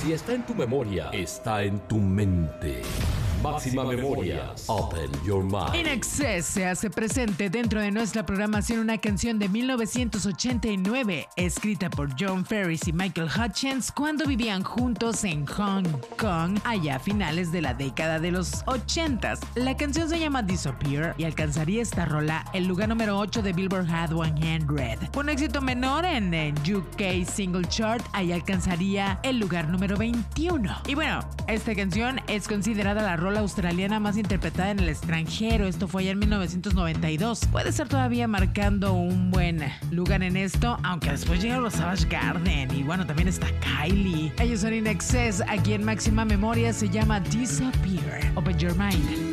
Si está en tu memoria, está en tu mente. Máxima Memorias. Open your mind. INXS se hace presente dentro de nuestra programación una canción de 1989, escrita por John Ferris y Michael Hutchence cuando vivían juntos en Hong Kong, allá a finales de la década de los 80s. La canción se llama Disappear y alcanzaría esta rola el lugar número 8 de Billboard Hot 100. Fue un éxito menor en el UK Single Chart, ahí alcanzaría el lugar número 21. Y bueno, esta canción es considerada la rola australiana más interpretada en el extranjero. Esto fue allá en 1992. Puede ser todavía marcando un buen lugar en esto, aunque después llegaron los Savage Garden y bueno, también está Kylie. Ellos son INXS, aquí en Máxima Memoria, se llama Disappear. Open your mind.